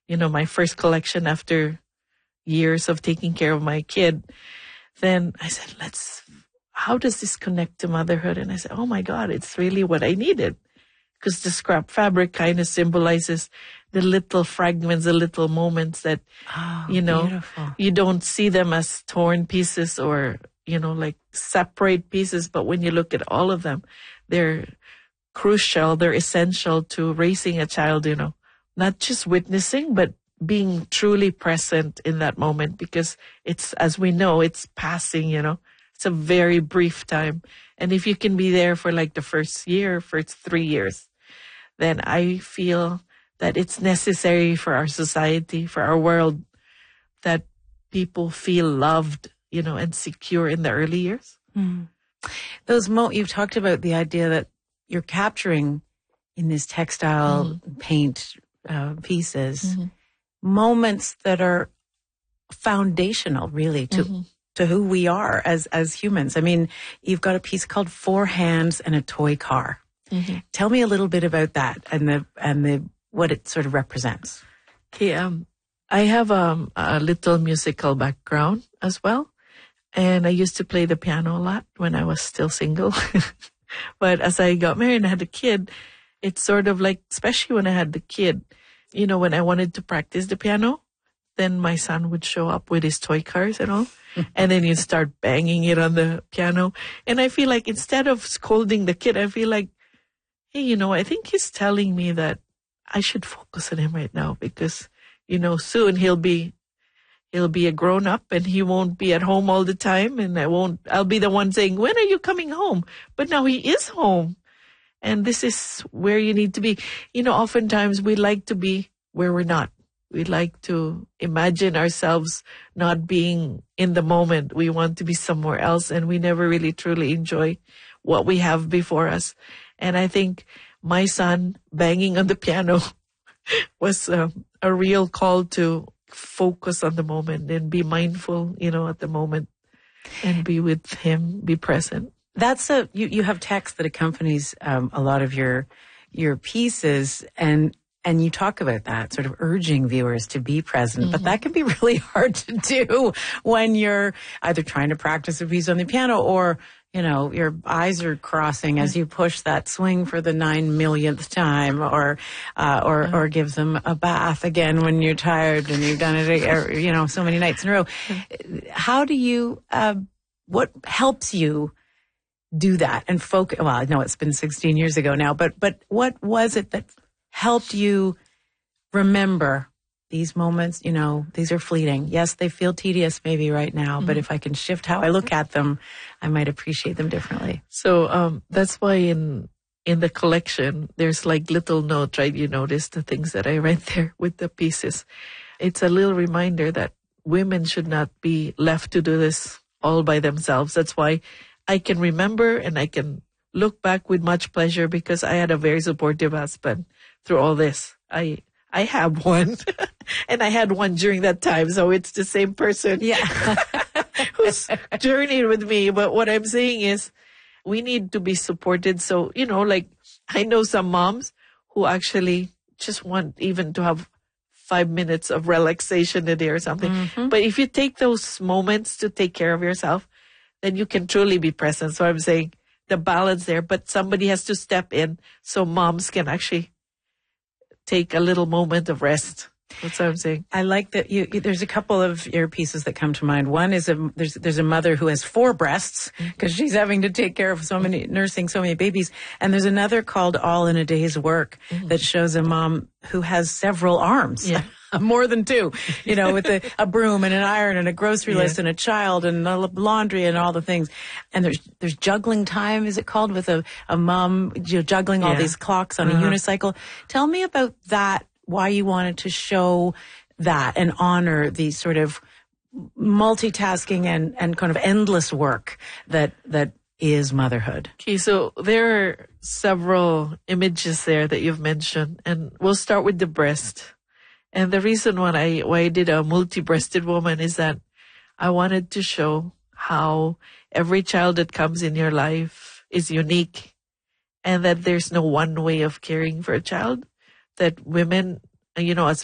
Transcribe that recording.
my first collection after years of taking care of my kid, then I said, how does this connect to motherhood? And I said, oh my God, it's really what I needed. Because the scrap fabric kind of symbolizes the little fragments, the little moments that, beautiful. You don't see them as torn pieces or, like separate pieces. But when you look at all of them, they're crucial. They're essential to raising a child, not just witnessing, but being truly present in that moment, because it's, as we know, it's passing, it's a very brief time. And if you can be there for like the first 3 years, then I feel that it's necessary for our society, for our world, that people feel loved, and secure in the early years. Mm. You've talked about the idea that you're capturing in these textile paint pieces moments that are foundational, really, to who we are as humans. I mean, you've got a piece called Four Hands and a Toy Car. Mm-hmm. Tell me a little bit about that and the what it sort of represents. Okay, I have a little musical background as well, and I used to play the piano a lot when I was still single. But as I got married and had a kid, it's sort of like, especially when I had the kid, when I wanted to practice the piano, then my son would show up with his toy cars and all, and then you start banging it on the piano. And I feel like instead of scolding the kid, I feel like, hey, I think he's telling me that I should focus on him right now because, soon he'll be a grown up and he won't be at home all the time. And I'll be the one saying, when are you coming home? But now he is home. And this is where you need to be. Oftentimes we like to be where we're not. We like to imagine ourselves not being in the moment. We want to be somewhere else, and we never really truly enjoy what we have before us. And I think my son banging on the piano was a real call to focus on the moment and be mindful, at the moment, and be with him, be present. That's you have text that accompanies a lot of your pieces, and you talk about that, sort of urging viewers to be present. But that can be really hard to do when you're either trying to practice a piece on the piano or, your eyes are crossing as you push that swing for the 9 millionth time, or give them a bath again when you're tired and you've done it, so many nights in a row. How do you? What helps you do that and focus? Well, I know it's been 16 years ago now, but what was it that helped you remember these moments? These are fleeting. Yes, they feel tedious maybe right now, but if I can shift how I look at them, I might appreciate them differently. So that's why in the collection, there's like little notes, right? You notice the things that I write there with the pieces. It's a little reminder that women should not be left to do this all by themselves. That's why I can remember and I can look back with much pleasure because I had a very supportive husband through all this. I have one and I had one during that time. So it's the same person who's journeyed with me. But what I'm saying is we need to be supported. So, like I know some moms who actually just want even to have 5 minutes of relaxation a day or something. Mm-hmm. But if you take those moments to take care of yourself, then you can truly be present. So I'm saying the balance there, but somebody has to step in so moms can actually take a little moment of rest. That's what I'm saying. I like that there's a couple of your pieces that come to mind. One is there's a mother who has 4 breasts because she's having to take care of nursing so many babies. And there's another called All in a Day's Work that shows a mom who has several arms. Yeah. More than 2, with a broom and an iron and a grocery list and a child and laundry and all the things. And there's juggling time, is it called, with a mom juggling all these clocks on a unicycle. Tell me about that, why you wanted to show that and honor the sort of multitasking and kind of endless work that is motherhood. Okay, so there are several images there that you've mentioned, and we'll start with the breast. And the reason why I did a multi-breasted woman is that I wanted to show how every child that comes in your life is unique and that there's no one way of caring for a child, that women, as